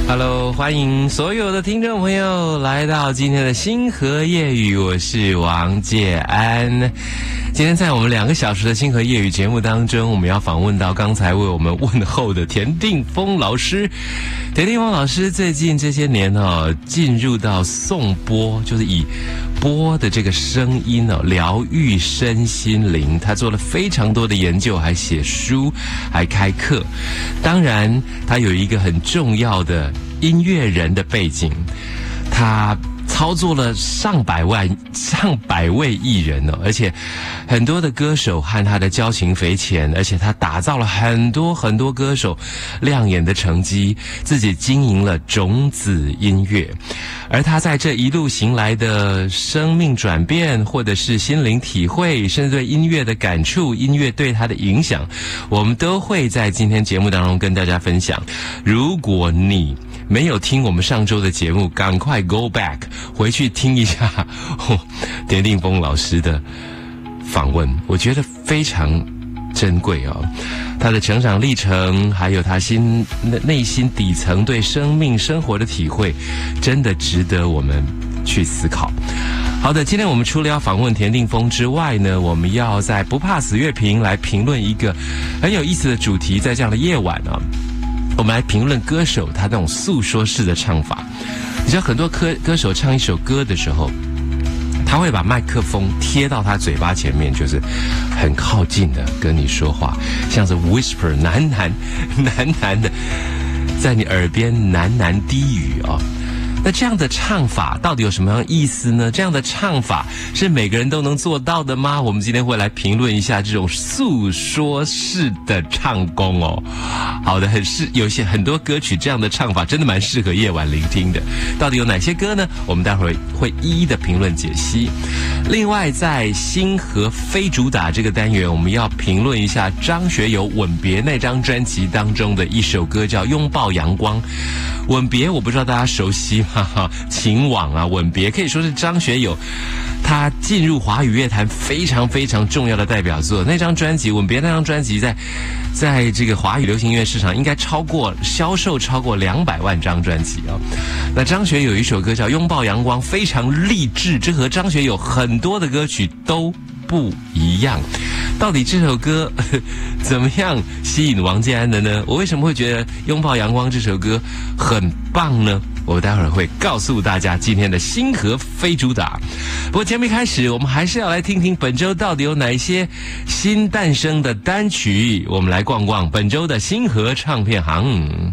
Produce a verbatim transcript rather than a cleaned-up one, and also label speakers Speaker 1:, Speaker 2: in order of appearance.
Speaker 1: Hello， 欢迎所有的听众朋友来到今天的星河夜语，我是王介安。今天在我们两个小时的星河夜语节目当中，我们要访问到刚才为我们问候的田定峰老师。田定峰老师最近这些年哦，进入到颂钵，就是以钵的这个声音哦，疗愈身心灵。他做了非常多的研究，还写书，还开课。当然，他有一个很重要的音乐人的背景，他操作了上百万、上百位艺人哦，而且很多的歌手和他的交情匪浅，而且他打造了很多很多歌手亮眼的成绩，自己经营了种子音乐。而他在这一路行来的生命转变，或者是心灵体会，甚至对音乐的感触，音乐对他的影响，我们都会在今天节目当中跟大家分享。如果你没有听我们上周的节目，赶快 go back 回去听一下哦，田定峰老师的访问，我觉得非常珍贵哦。他的成长历程，还有他心内心底层对生命生活的体会，真的值得我们去思考。好的，今天我们除了要访问田定峰之外呢，我们要在不怕死乐评来评论一个很有意思的主题。在这样的夜晚啊，我们来评论歌手他那种诉说式的唱法。你知道很多歌歌手唱一首歌的时候，他会把麦克风贴到他嘴巴前面，就是很靠近的跟你说话，像是 whisper 喃喃喃喃的在你耳边喃喃低语哦。那这样的唱法到底有什么样的意思呢？这样的唱法是每个人都能做到的吗？我们今天会来评论一下这种诉说式的唱功哦。好的，很适有些很多歌曲这样的唱法真的蛮适合夜晚聆听的。到底有哪些歌呢？我们待会儿会一一的评论解析。另外，在星河非主打这个单元，我们要评论一下张学友《吻别》那张专辑当中的一首歌，叫《拥抱阳光》。吻别，我不知道大家熟悉吗？情网啊，吻别可以说是张学友他进入华语乐坛非常非常重要的代表作。那张专辑《吻别》那张专辑在在这个华语流行音乐市场应该超过销售超过两百万张专辑哦。那张学友有一首歌叫《拥抱阳光》，非常励志，这和张学友很多的歌曲都不一样。到底这首歌呵怎么样吸引王建安的呢？我为什么会觉得《拥抱阳光》这首歌很棒呢？我待会儿会告诉大家今天的星河非主打。不过节目一开始，我们还是要来听听本周到底有哪一些新诞生的单曲。我们来逛逛本周的星河唱片行。